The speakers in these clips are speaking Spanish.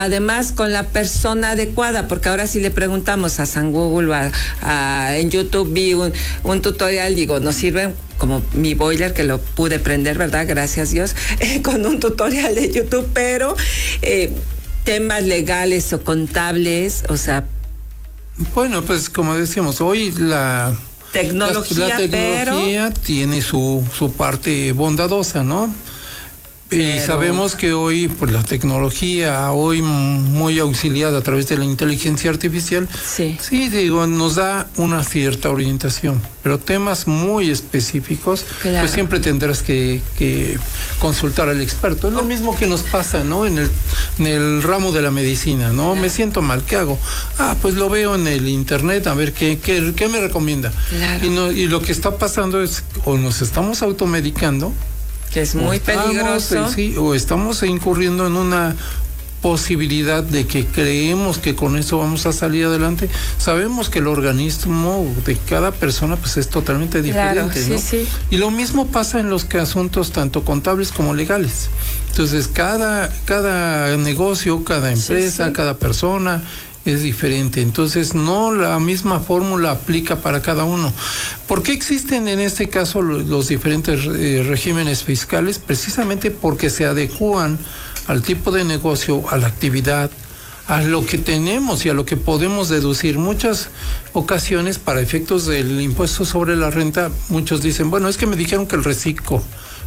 además con la persona adecuada, porque ahora si le preguntamos a San Google, en YouTube vi un tutorial, digo, nos sirven como mi boiler que lo pude prender, ¿verdad? Gracias Dios, con un tutorial de YouTube, pero temas legales o contables, o sea... Bueno, pues como decíamos, hoy la tecnología tiene su parte bondadosa, ¿no? Y sabemos que hoy, pues la tecnología, hoy muy auxiliada a través de la inteligencia artificial, sí, digo, nos da una cierta orientación, pero temas muy específicos, pues siempre tendrás que consultar al experto. Es lo mismo que nos pasa, ¿no? En el ramo de la medicina, ¿no? Me siento mal, ¿qué hago? Pues lo veo en el internet, a ver qué me recomienda. Claro. Y lo que está pasando es, o nos estamos automedicando, que es muy peligroso. O estamos incurriendo en una posibilidad de que creemos que con eso vamos a salir adelante. Sabemos que el organismo de cada persona pues es totalmente diferente, ¿no? Sí. Y lo mismo pasa en los asuntos tanto contables como legales. Entonces, cada negocio, cada empresa, cada persona es diferente, entonces no la misma fórmula aplica para cada uno. ¿Por qué existen en este caso los diferentes regímenes fiscales? Precisamente porque se adecúan al tipo de negocio, a la actividad, a lo que tenemos y a lo que podemos deducir. Muchas ocasiones, para efectos del impuesto sobre la renta, muchos dicen, bueno, es que me dijeron que el reciclo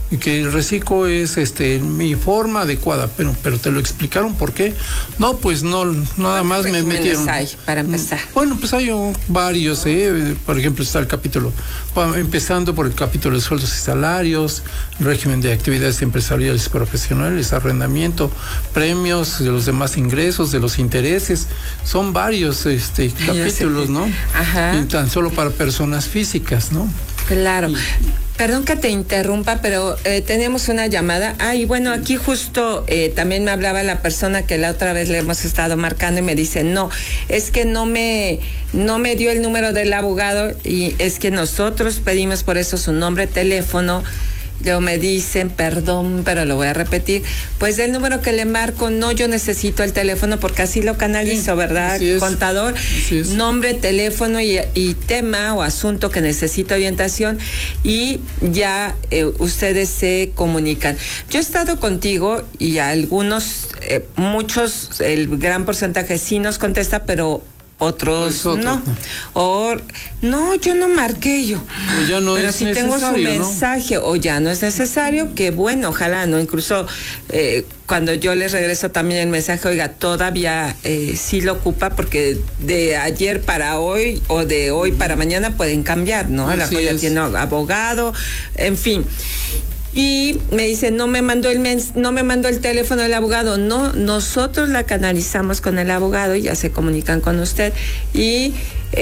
es mi forma adecuada, pero te lo explicaron por qué. No, pues no, nada más me metieron. Hay para empezar? Bueno, pues hay varios, por ejemplo está el capítulo, empezando por el capítulo de sueldos y salarios, régimen de actividades empresariales y profesionales, arrendamiento, premios de los demás ingresos, de los intereses, son varios capítulos, ¿no? Ajá. Y tan solo para personas físicas, ¿no? Claro. Perdón que te interrumpa, pero tenemos una llamada. Y bueno, aquí justo también me hablaba la persona que la otra vez le hemos estado marcando y me dice, no, es que no me dio el número del abogado y es que nosotros pedimos por eso su nombre, teléfono. Luego me dicen, perdón, pero lo voy a repetir, pues del número que le marco, no, yo necesito el teléfono porque así lo canalizo, sí, ¿verdad, contador? Nombre, teléfono y tema o asunto que necesita orientación y ya ustedes se comunican. Yo he estado contigo y algunos, muchos, el gran porcentaje sí nos contesta, pero otros no. O no, yo no marqué yo. O ya no pero es si necesario, tengo su mensaje, ¿no? O ya no es necesario, que bueno, ojalá, ¿no? Incluso cuando yo les regreso también el mensaje, oiga, todavía sí lo ocupa, porque de ayer para hoy o de hoy para mañana pueden cambiar, ¿no? La cosa tiene abogado, en fin. Y me dice, no me mandó el teléfono del abogado. No, nosotros la canalizamos con el abogado y ya se comunican con usted. Y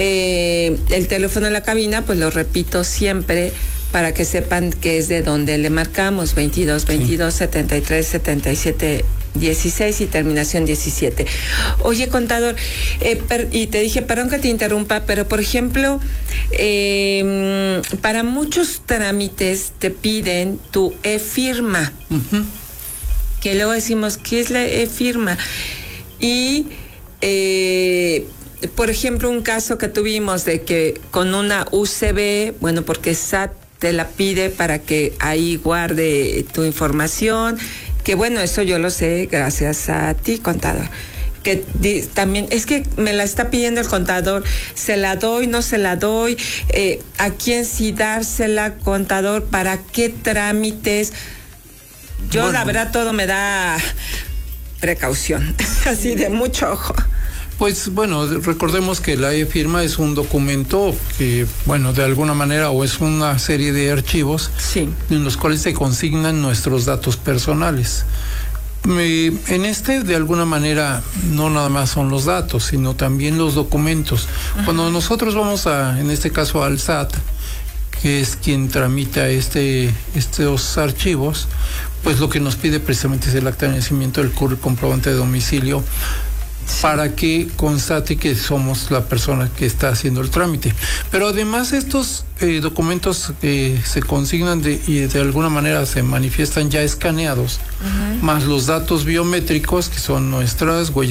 el teléfono de la cabina, pues lo repito siempre para que sepan que es de donde le marcamos, 22 73 77 16 y terminación 17. Oye, contador, y te dije, perdón que te interrumpa, pero por ejemplo, para muchos trámites te piden tu e-firma, que luego decimos, ¿qué es la e-firma? Y por ejemplo, un caso que tuvimos de que con una UCB, bueno, porque SAT te la pide para que ahí guarde tu información, que bueno, eso yo lo sé gracias a ti, contador. Que también, es que me la está pidiendo el contador, se la doy, no se la doy, a quién sí dársela, contador, para qué trámites. Yo, bueno, la verdad, todo me da precaución, así de mucho ojo. Pues bueno, recordemos que la e-firma es un documento que, bueno, de alguna manera, o es una serie de archivos, sí, en los cuales se consignan nuestros datos personales. En de alguna manera, no nada más son los datos, sino también los documentos. Uh-huh. Cuando nosotros vamos en este caso al SAT, que es quien tramita estos archivos, pues lo que nos pide precisamente es el acta de nacimiento, el comprobante de domicilio, para que constate que somos la persona que está haciendo el trámite. Pero además estos documentos se consignan y de alguna manera se manifiestan ya escaneados, más los datos biométricos que son nuestras huellas